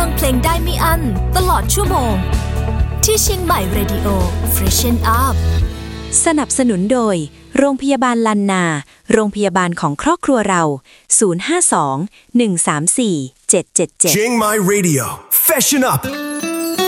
ฟังเพลงได้ไม่อั้นตลอดชั่วโมงที่เชียงใหม่ Radio Freshen Up สนับสนุนโดยโรงพยาบาลลันนาโรงพยาบาลของครอบครัวเรา052 134 777 เชียงใหม่ Radio Freshen Up